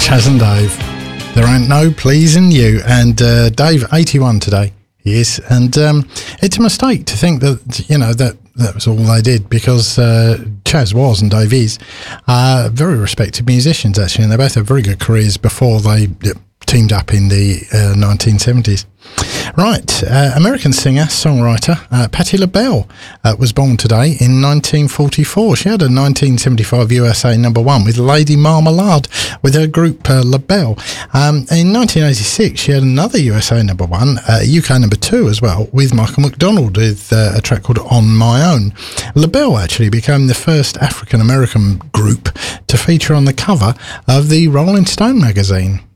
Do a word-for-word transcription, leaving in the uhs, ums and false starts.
Chas and Dave. There ain't no pleasing you. And uh, Dave, eighty-one today, he is. And um, it's a mistake to think that, you know, that that was all they did, because uh, Chas was and Dave is uh, very respected musicians, actually, and they both had very good careers before they uh, teamed up in the uh, nineteen seventies. Right, uh, American singer, songwriter uh, Patti LaBelle uh, was born today in nineteen forty-four. She had a nineteen seventy-five U S A number one with Lady Marmalade with her group uh, LaBelle. Um, in nineteen eighty-six, she had another U S A number one, uh, U K number two as well, with Michael McDonald with uh, a track called On My Own. LaBelle actually became the first African American group to feature on the cover of the Rolling Stone magazine.